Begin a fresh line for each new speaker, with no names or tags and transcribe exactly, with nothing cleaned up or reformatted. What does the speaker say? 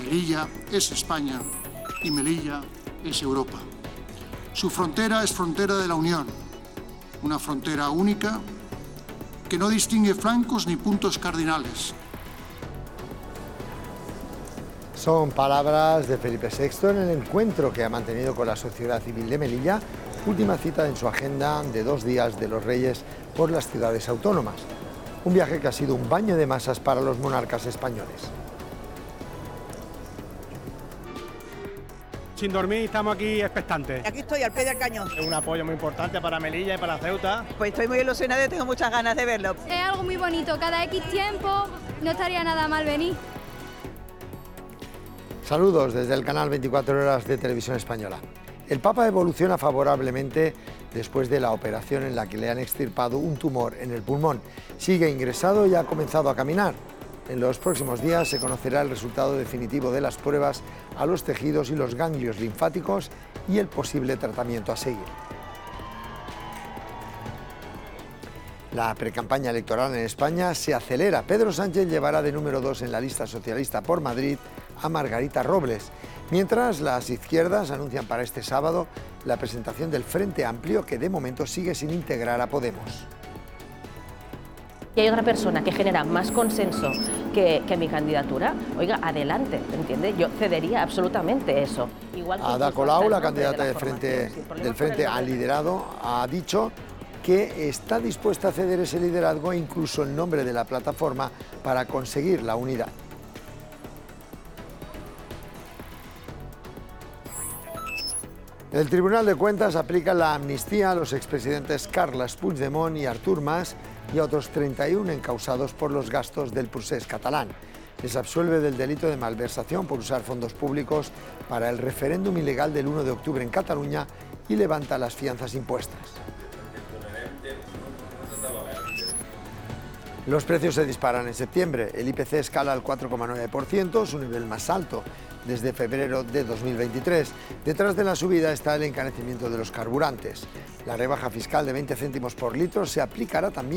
Melilla es España y Melilla es Europa. Su frontera es frontera de la Unión, una frontera única que no distingue flancos ni puntos cardinales.
Son palabras de Felipe sexto en el encuentro que ha mantenido con la sociedad civil de Melilla, última cita en su agenda de dos días de los Reyes por las ciudades autónomas. Un viaje que ha sido un baño de masas para los monarcas españoles.
Sin dormir, estamos aquí expectantes.
Aquí estoy, al pie del cañón.
Es un apoyo muy importante para Melilla y para Ceuta.
Pues estoy muy ilusionada y tengo muchas ganas de verlo.
Es algo muy bonito, cada X tiempo no estaría nada mal venir.
Saludos desde el canal veinticuatro horas de Televisión Española. El Papa evoluciona favorablemente después de la operación en la que le han extirpado un tumor en el pulmón. Sigue ingresado y ha comenzado a caminar. En los próximos días se conocerá el resultado definitivo de las pruebas a los tejidos y los ganglios linfáticos y el posible tratamiento a seguir. La precampaña electoral en España se acelera. Pedro Sánchez llevará de número dos en la lista socialista por Madrid a Margarita Robles, mientras las izquierdas anuncian para este sábado la presentación del Frente Amplio, que de momento sigue sin integrar a Podemos.
Y hay otra persona que genera más consenso que, que mi candidatura, oiga, adelante, ¿entiende? Yo cedería absolutamente eso. Igual que
Ada Colau, la candidata de frente, del Frente al liderado, ha dicho que está dispuesta a ceder ese liderazgo e incluso el nombre de la plataforma para conseguir la unidad. El Tribunal de Cuentas aplica la amnistía a los expresidentes Carles Puigdemont y Artur Mas y a otros treinta y uno encausados por los gastos del procés catalán. Les absuelve del delito de malversación por usar fondos públicos para el referéndum ilegal del uno de octubre en Cataluña y levanta las fianzas impuestas. Los precios se disparan en septiembre. El I P C escala al cuatro coma nueve por ciento, su nivel más alto desde febrero de dos mil veintitrés. Detrás de la subida está el encarecimiento de los carburantes. La rebaja fiscal de veinte céntimos por litro se aplicará también